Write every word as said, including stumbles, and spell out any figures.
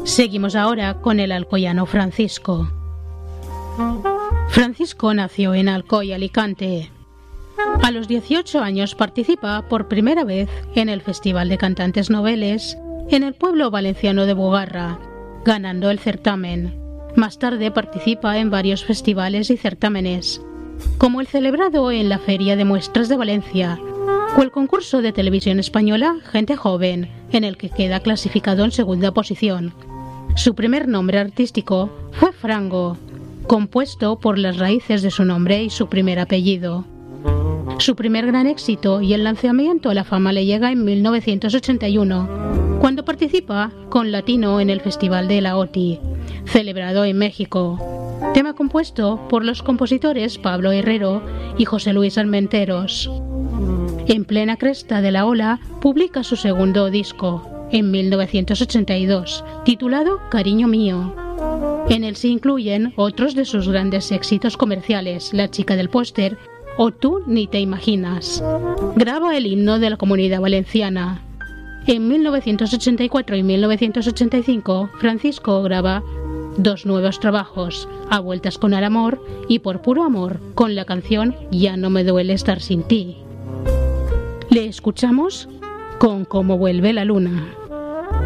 Seguimos ahora con el alcoyano Francisco. Francisco nació en Alcoy, Alicante. A los dieciocho años participa por primera vez en el Festival de Cantantes Noveles en el pueblo valenciano de Bugarra, ganando el certamen. Más tarde participa en varios festivales y certámenes, como el celebrado en la Feria de Muestras de Valencia o el concurso de televisión española Gente Joven, en el que queda clasificado en segunda posición. Su primer nombre artístico fue Frango, compuesto por las raíces de su nombre y su primer apellido. Su primer gran éxito y el lanzamiento a la fama le llega en mil novecientos ochenta y uno, cuando participa con Latino en el Festival de la O T I, celebrado en México. Tema compuesto por los compositores Pablo Herrero y José Luis Armenteros. En plena cresta de la ola, publica su segundo disco, en mil novecientos ochenta y dos, titulado Cariño Mío. En él se incluyen otros de sus grandes éxitos comerciales, La chica del póster o Tú ni te imaginas. Graba el himno de la Comunidad Valenciana. En mil novecientos ochenta y cuatro y mil novecientos ochenta y cinco, Francisco graba dos nuevos trabajos, A vueltas con el amor y Por puro amor, con la canción Ya no me duele estar sin ti. Le escuchamos con Cómo vuelve la luna.